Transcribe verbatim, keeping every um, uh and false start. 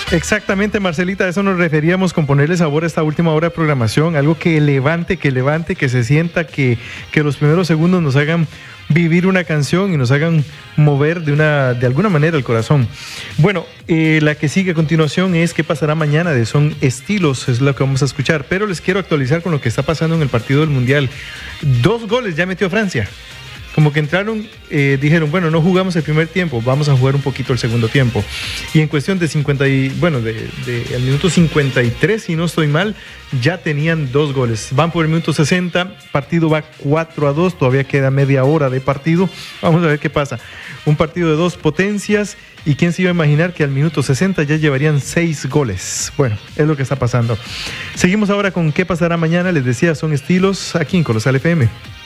Exactamente, Marcelita, a eso nos referíamos con ponerle sabor a esta última hora de programación, algo que levante, que levante, que se sienta, que, que los primeros segundos nos hagan vivir una canción y nos hagan mover de una de alguna manera el corazón. Bueno, eh, la que sigue a continuación es ¿Qué pasará mañana? De Son Estilos, es lo que vamos a escuchar, pero les quiero actualizar con lo que está pasando en el partido del Mundial. Dos goles ya metió Francia. Como que entraron, eh, dijeron, bueno, no jugamos el primer tiempo, vamos a jugar un poquito el segundo tiempo. Y en cuestión de cincuenta y, bueno, de, de el minuto cincuenta y tres, si no estoy mal, ya tenían dos goles. Van por el minuto sesenta, partido va cuatro a dos, todavía queda media hora de partido. Vamos a ver qué pasa. Un partido de dos potencias y quién se iba a imaginar que al minuto sesenta ya llevarían seis goles. Bueno, es lo que está pasando. Seguimos ahora con ¿Qué pasará mañana? Les decía, Son Estilos aquí en Colosal F M.